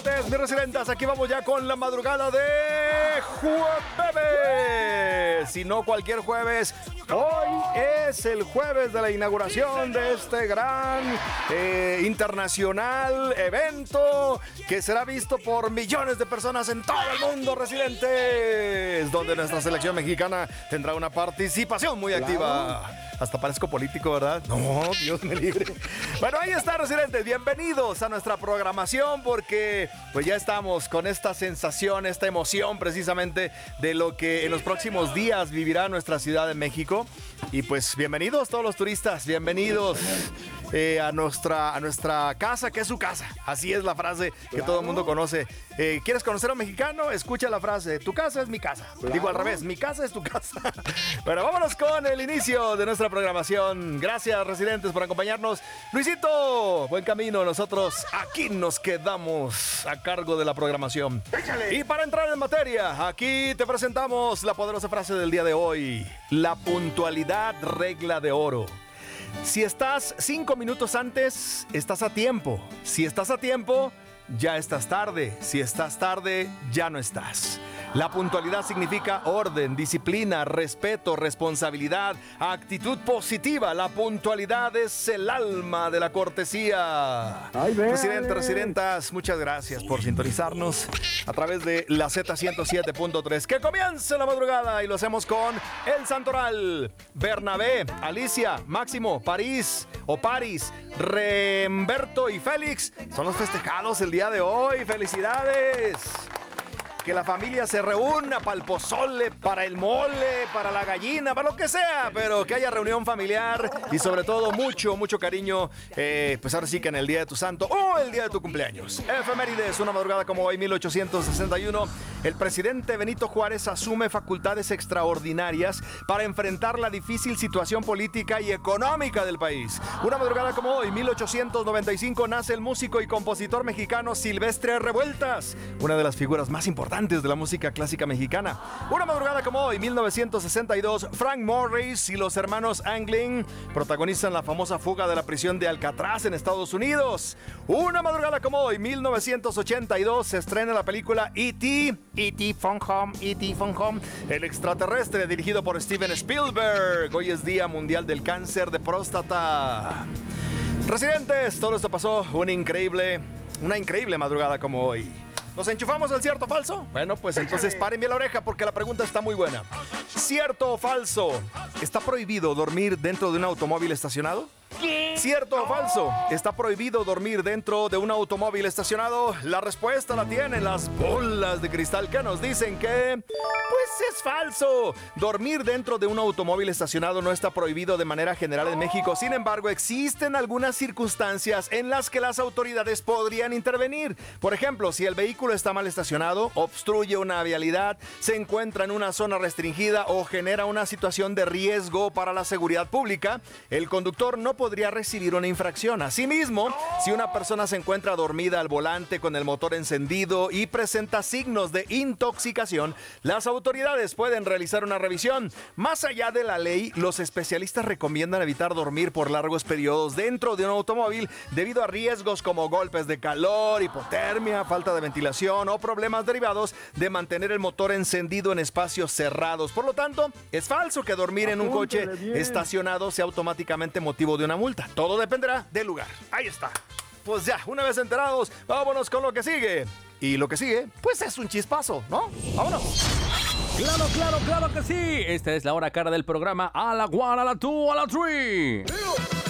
Mis residentes, aquí vamos ya con la madrugada de jueves. Si no cualquier jueves, hoy es el jueves de la inauguración de este gran internacional evento que será visto por millones de personas en todo el mundo, residentes, donde nuestra selección mexicana tendrá una participación muy activa. Hasta parezco político, ¿verdad? No, Dios me libre. Bueno, ahí está, residentes. Bienvenidos a nuestra programación porque pues ya estamos con esta sensación, esta emoción precisamente de lo que en los próximos días vivirá nuestra Ciudad de México. Y pues bienvenidos todos los turistas, bienvenidos a nuestra casa, que es su casa. Así es la frase que todo el mundo conoce. ¿Quieres conocer a un mexicano? Escucha la frase, tu casa es mi casa. Digo al revés, mi casa es tu casa. Pero vámonos con el inicio de nuestra programación. Gracias, residentes, por acompañarnos. Luisito, buen camino. Nosotros aquí nos quedamos a cargo de la programación. ¡Échale! Y para entrar en materia, aquí te presentamos la poderosa frase del día de hoy. La puntualidad, regla de oro. Si estás 5 minutos antes, estás a tiempo. Si estás a tiempo, ya estás tarde. Si estás tarde, ya no estás. La puntualidad significa orden, disciplina, respeto, responsabilidad, actitud positiva. La puntualidad es el alma de la cortesía. Presidente, residentas, muchas gracias por sintonizarnos a través de la Z107.3. Que comience la madrugada y lo hacemos con El Santoral, Bernabé, Alicia, Máximo, París o Paris, Remberto y Félix. Son los festejados el día de hoy. ¡Felicidades! Que la familia se reúna para el pozole, para el mole, para la gallina, para lo que sea, pero que haya reunión familiar y sobre todo mucho, mucho cariño, pues ahora sí que en el día de tu santo o el día de tu cumpleaños. Efemérides, una madrugada como hoy, 1861, el presidente Benito Juárez asume facultades extraordinarias para enfrentar la difícil situación política y económica del país. Una madrugada como hoy, 1895, nace el músico y compositor mexicano Silvestre Revueltas, una de las figuras más importantes de la música clásica mexicana. Una madrugada como hoy, 1962, Frank Morris y los hermanos Anglin protagonizan la famosa fuga de la prisión de Alcatraz en Estados Unidos. Una madrugada como hoy, 1982, se estrena la película E.T. Phone Home, el extraterrestre, dirigido por Steven Spielberg. Hoy es Día Mundial del Cáncer de Próstata. Residentes, todo esto pasó una increíble madrugada como hoy. ¿Nos enchufamos el cierto o falso? Bueno, pues entonces paren bien la oreja porque la pregunta está muy buena. ¿Cierto o falso? ¿Está prohibido dormir dentro de un automóvil estacionado? ¿Qué? ¿Cierto o falso? ¿Está prohibido dormir dentro de un automóvil estacionado? La respuesta la tienen las bolas de cristal que nos dicen que... pues es falso. Dormir dentro de un automóvil estacionado no está prohibido de manera general en México. Sin embargo, existen algunas circunstancias en las que las autoridades podrían intervenir. Por ejemplo, si el vehículo está mal estacionado, obstruye una vialidad, se encuentra en una zona restringida o genera una situación de riesgo para la seguridad pública, el conductor no podría recibir una infracción. Asimismo, si una persona se encuentra dormida al volante con el motor encendido y presenta signos de intoxicación, las autoridades pueden realizar una revisión. Más allá de la ley, los especialistas recomiendan evitar dormir por largos periodos dentro de un automóvil debido a riesgos como golpes de calor, hipotermia, falta de ventilación o problemas derivados de mantener el motor encendido en espacios cerrados. Por lo tanto, es falso que dormir en un coche estacionado sea automáticamente motivo de una multa. Todo dependerá del lugar. Ahí está. Pues ya, una vez enterados, vámonos con lo que sigue. Y lo que sigue, pues es un chispazo, ¿no? ¡Vámonos! Claro que sí. Esta es la hora cara del programa. A la one, a la two, a la three.